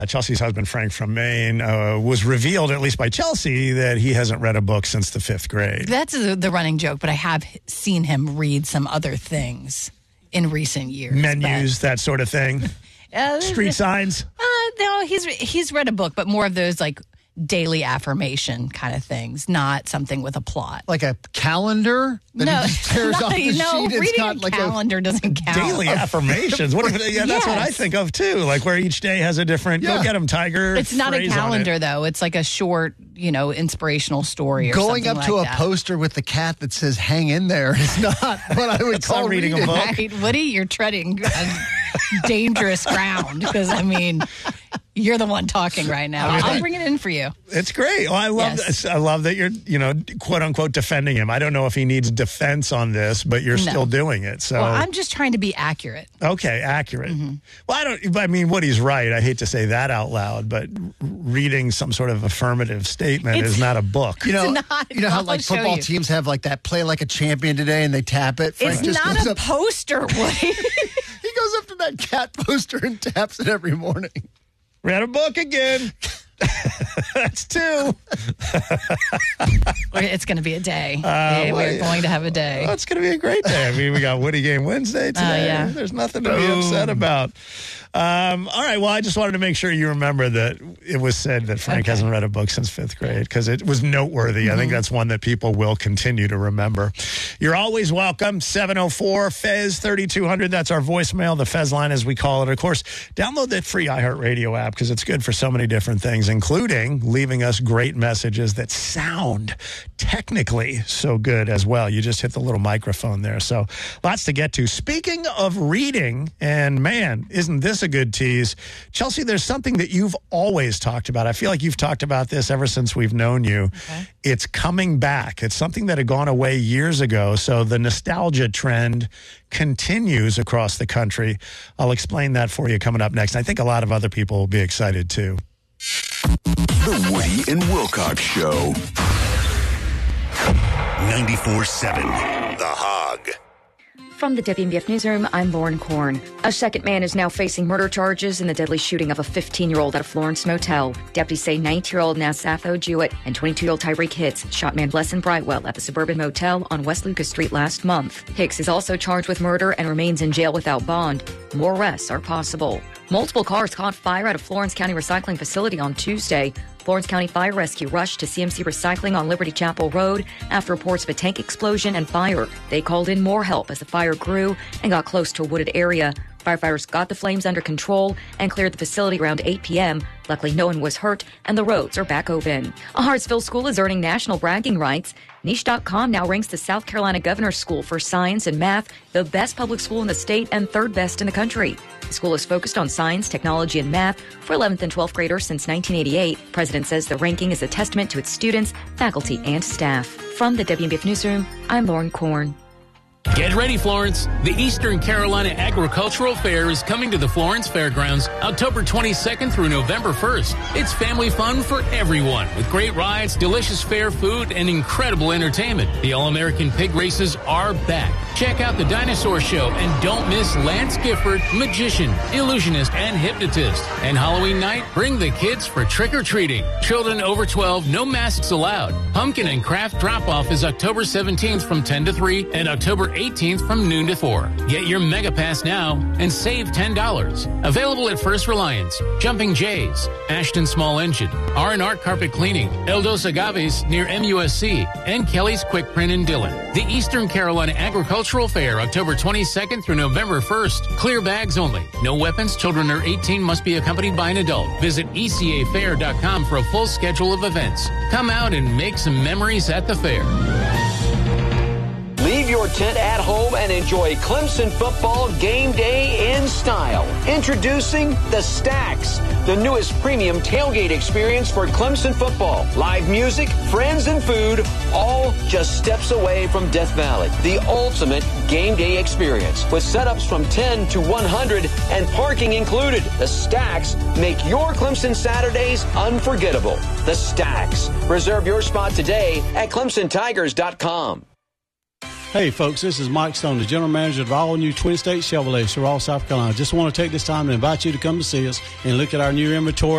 Chelsea's husband, Frank from Maine, was revealed, at least by Chelsea, that he hasn't read a book since the 5th grade. That's the running joke, but I have seen him read some other things in recent years. Menus, that sort of thing. Street signs. No, he's read a book, but more of those like daily affirmation kind of things, not something with a plot. Like a calendar that he just tears off the sheet. Reading a calendar doesn't count. Daily affirmations. That's what I think of too. Like where each day has a different. Go get him, Tiger. It's not a calendar though. It's like a short, inspirational story. Or going up to a that. poster with the cat that says "Hang in there" is not what I would call reading a book. Right, Woody, you're treading dangerous ground because you're the one talking right now. I'll bring it in for you. It's great. Well, I love this. I love that you're, quote unquote, defending him. I don't know if he needs defense on this, but you're still doing it. So I'm just trying to be accurate. Okay, accurate. Mm-hmm. Well, Woody's right. I hate to say that out loud, but reading some sort of affirmative statement is not a book. You know how like football teams have like that play like a champion today and they tap it? Frank it's not a poster, Woody. He goes up to that cat poster and taps it every morning. Read a book again. That's 2. It's going to be a day. We're going to have a day. It's going to be a great day. We got Woody Game Wednesday today. There's nothing to be upset about. All right. Well, I just wanted to make sure you remember that it was said that Frank hasn't read a book since 5th grade because it was noteworthy. I think that's one that people will continue to remember. You're always welcome. 704-FEZ-3200. That's our voicemail, the Fez line as we call it. Of course, download that free iHeartRadio app because it's good for so many different things, including leaving us great messages that sound technically so good as well. You just hit the little microphone there. So lots to get to. Speaking of reading, and man, isn't this a good tease? Chelsea, there's something that you've always talked about. I feel like you've talked about this ever since we've known you. Okay. It's coming back. It's something that had gone away years ago. So the nostalgia trend continues across the country. I'll explain that for you coming up next. I think a lot of other people will be excited too. The Woody and Wilcox Show. 94.7 The Hog. From the WNBF Newsroom, I'm Lauren Korn. A second man is now facing murder charges in the deadly shooting of a 15-year-old at a Florence motel. Deputies say 19-year-old Nasatho Jewett and 22-year-old Tyreek Hitz shot man Blesson Brightwell at the suburban motel on West Lucas Street last month. Hicks is also charged with murder and remains in jail without bond. More arrests are possible. Multiple cars caught fire at a Florence County recycling facility on Tuesday. Florence County Fire Rescue rushed to CMC Recycling on Liberty Chapel Road after reports of a tank explosion and fire. They called in more help as the fire grew and got close to a wooded area. Firefighters got the flames under control and cleared the facility around 8 p.m. Luckily, no one was hurt, and the roads are back open. A Hartsville school is earning national bragging rights. Niche.com now ranks the South Carolina Governor's School for Science and Math the best public school in the state and third best in the country. The school is focused on science, technology, and math for 11th and 12th graders since 1988. The president says the ranking is a testament to its students, faculty, and staff. From the WNBF Newsroom, I'm Lauren Korn. Get ready, Florence. The Eastern Carolina Agricultural Fair is coming to the Florence Fairgrounds October 22nd through November 1st. It's family fun for everyone with great rides, delicious fair food, and incredible entertainment. The All-American Pig Races are back. Check out the Dinosaur Show and don't miss Lance Gifford, magician, illusionist, and hypnotist. And Halloween night, bring the kids for trick-or-treating. Children over 12, no masks allowed. Pumpkin and craft drop-off is October 17th from 10 to 3 and October 18th from noon to 4. Get your Mega Pass now and save $10. Available at First Reliance, Jumping Jays, Ashton Small Engine, R&R Carpet Cleaning, El Dos Agaves near MUSC, and Kelly's Quick Print in Dillon. The Eastern Carolina Agricultural Fair, October 22nd through November 1st. Clear bags only. No weapons. Children under 18 must be accompanied by an adult. Visit ecafair.com for a full schedule of events. Come out and make some memories at the fair. Leave your tent at home and enjoy Clemson football game day in style. Introducing the Stacks, the newest premium tailgate experience for Clemson football. Live music, friends, and food, all just steps away from Death Valley. The ultimate game day experience with setups from 10 to 100 and parking included. The Stacks make your Clemson Saturdays unforgettable. The Stacks. Reserve your spot today at ClemsonTigers.com. Hey, folks, this is Mike Stone, the general manager of all new Twin State Chevrolet, Sorrel, South Carolina. Just want to take this time to invite you to come to see us and look at our new inventory.